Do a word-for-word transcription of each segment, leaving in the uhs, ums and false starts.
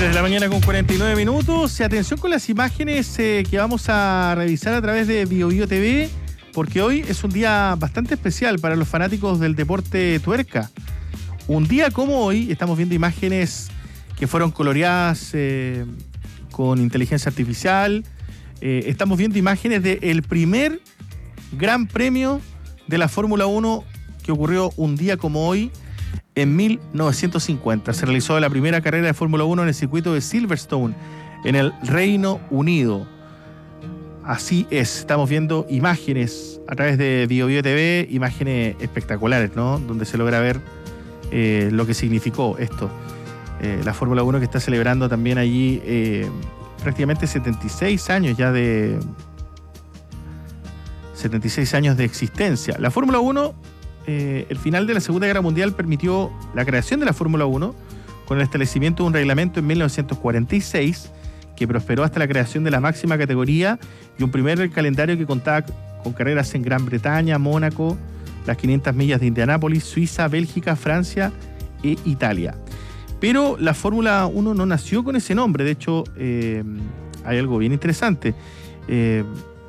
tres de la mañana con cuarenta y nueve minutos. Y atención con las imágenes eh, que vamos a revisar a través de Bio Bio T V, porque hoy es un día bastante especial para los fanáticos del deporte tuerca. Un día como hoy estamos viendo imágenes que fueron coloreadas eh, con inteligencia artificial. Eh, estamos viendo imágenes del primer gran premio de la Fórmula uno que ocurrió un día como hoy en mil novecientos cincuenta. Se realizó la primera carrera de Fórmula uno en el circuito de Silverstone, en el Reino Unido. Así es, estamos viendo imágenes a través de Bio Bio T V, imágenes espectaculares, ¿no? Donde se logra ver eh, lo que significó esto. Eh, la Fórmula uno que está celebrando también allí eh, prácticamente setenta y seis años ya de... setenta y seis años de existencia. La Fórmula uno... Eh, el final de la Segunda Guerra Mundial permitió la creación de la Fórmula uno con el establecimiento de un reglamento en mil novecientos cuarenta y seis que prosperó hasta la creación de la máxima categoría y un primer calendario que contaba con carreras en Gran Bretaña, Mónaco, las quinientas millas de Indianápolis, Suiza, Bélgica, Francia e Italia. Pero la Fórmula uno no nació con ese nombre. De hecho, eh, hay algo bien interesante. Eh,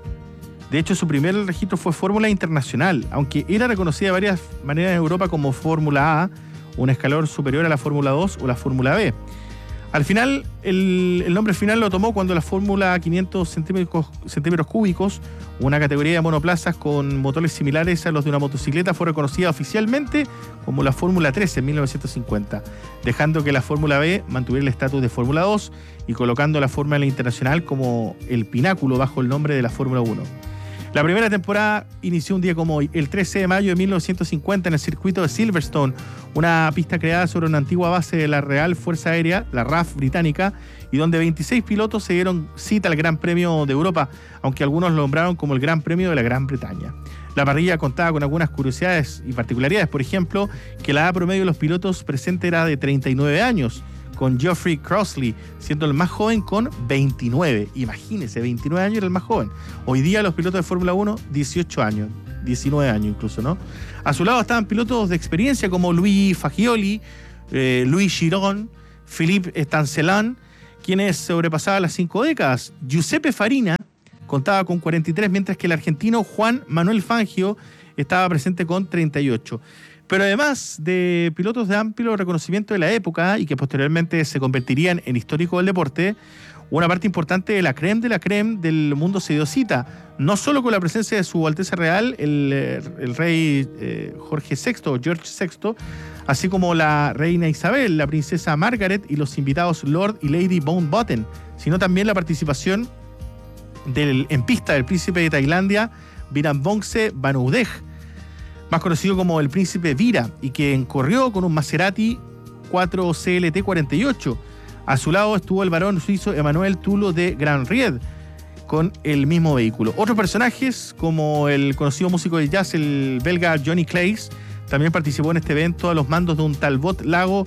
De hecho, su primer registro fue Fórmula Internacional, aunque era reconocida de varias maneras en Europa como Fórmula A, un escalón superior a la Fórmula dos o la Fórmula B. Al final, el, el nombre final lo tomó cuando la Fórmula quinientos centímetros, centímetros cúbicos, una categoría de monoplazas con motores similares a los de una motocicleta, fue reconocida oficialmente como la Fórmula tres en mil novecientos cincuenta, dejando que la Fórmula B mantuviera el estatus de Fórmula dos y colocando la Fórmula Internacional como el pináculo bajo el nombre de la Fórmula uno. La primera temporada inició un día como hoy, el trece de mayo de mil novecientos cincuenta, en el circuito de Silverstone, una pista creada sobre una antigua base de la Real Fuerza Aérea, la R A F británica, y donde veintiséis pilotos se dieron cita al Gran Premio de Europa, aunque algunos lo nombraron como el Gran Premio de la Gran Bretaña. La parrilla contaba con algunas curiosidades y particularidades, por ejemplo, que la edad promedio de los pilotos presente era de treinta y nueve años, con Geoffrey Crossley siendo el más joven con veintinueve. Imagínense, veintinueve años era el más joven. Hoy día los pilotos de Fórmula uno, dieciocho años, diecinueve años incluso, ¿no? A su lado estaban pilotos de experiencia como Louis Fagioli, eh, Louis Chiron, Philippe Stancelin, quienes sobrepasaban las cinco décadas. Giuseppe Farina contaba con cuarenta y tres, mientras que el argentino Juan Manuel Fangio estaba presente con treinta y ocho. Pero además de pilotos de amplio reconocimiento de la época y que posteriormente se convertirían en históricos del deporte, una parte importante de la crème de la crème del mundo se dio cita, no solo con la presencia de su Alteza Real, el, el rey eh, Jorge sexto, George sexto, así como la reina Isabel, la princesa Margaret y los invitados Lord y Lady Mountbatten, sino también la participación del, en pista del príncipe de Tailandia, Viranbongse Banudej, más conocido como el príncipe Vira, y que corrió con un Maserati cuatro C L T cuarenta y ocho. A su lado estuvo el varón suizo Emmanuel Tulo de Grand Ried, con el mismo vehículo. Otros personajes, como el conocido músico de jazz, el belga Johnny Claes, también participó en este evento a los mandos de un Talbot Lago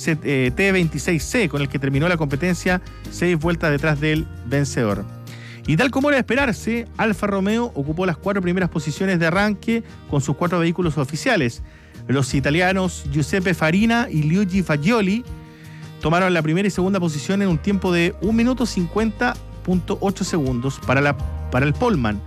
T veintiséis C, con el que terminó la competencia seis vueltas detrás del vencedor. Y tal como era de esperarse, Alfa Romeo ocupó las cuatro primeras posiciones de arranque con sus cuatro vehículos oficiales. Los italianos Giuseppe Farina y Luigi Fagioli tomaron la primera y segunda posición en un tiempo de un minuto cincuenta punto ocho segundos para, la, para el poleman.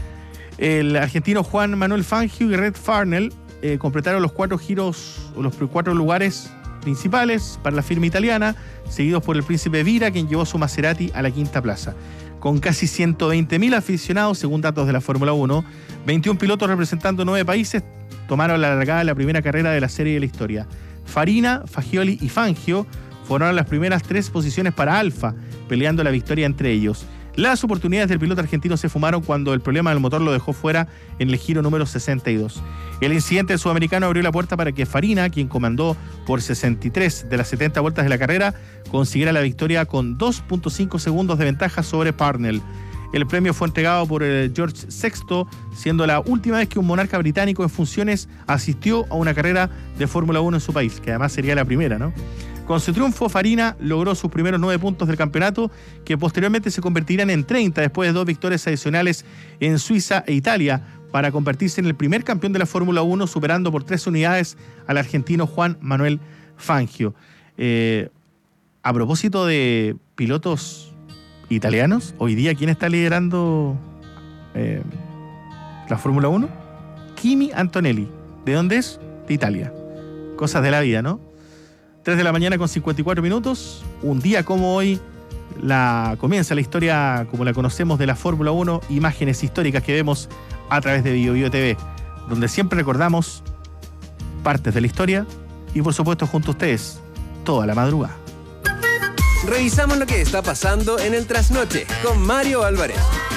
El argentino Juan Manuel Fangio y Red Farnell eh, completaron los cuatro giros, o los cuatro lugares principales para la firma italiana, seguidos por el príncipe Vira, quien llevó su Maserati a la quinta plaza. Con casi ciento veinte mil aficionados, según datos de la Fórmula uno, veintiún pilotos representando nueve países tomaron la largada de la primera carrera de la serie de la historia. Farina, Fagioli y Fangio formaron las primeras tres posiciones para Alfa, peleando la victoria entre ellos. Las oportunidades del piloto argentino se fumaron cuando el problema del motor lo dejó fuera en el giro número sesenta y dos. El incidente sudamericano abrió la puerta para que Farina, quien comandó por sesenta y tres de las setenta vueltas de la carrera, consiguiera la victoria con dos punto cinco segundos de ventaja sobre Parnell. El premio fue entregado por el George sexto, siendo la última vez que un monarca británico en funciones asistió a una carrera de Fórmula uno en su país, que además sería la primera, ¿no? Con su triunfo, Farina logró sus primeros nueve puntos del campeonato, que posteriormente se convertirían en treinta después de dos victorias adicionales en Suiza e Italia, para convertirse en el primer campeón de la Fórmula uno, superando por tres unidades al argentino Juan Manuel Fangio. Eh, a propósito de pilotos italianos, hoy día, ¿quién está liderando eh, la Fórmula uno? Kimi Antonelli. ¿De dónde es? De Italia. Cosas de la vida, ¿no? tres de la mañana con cincuenta y cuatro minutos. Un día como hoy la, comienza la historia como la conocemos de la Fórmula uno. Imágenes históricas que vemos a través de Bio Bio T V, donde siempre recordamos partes de la historia y, por supuesto, junto a ustedes, toda la madrugada. Revisamos lo que está pasando en el trasnoche con Mario Álvarez.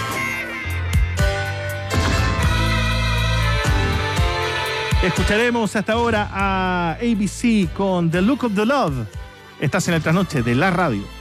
Escucharemos hasta ahora a A B C con The Look of the Love. Estás en el trasnoche de la radio.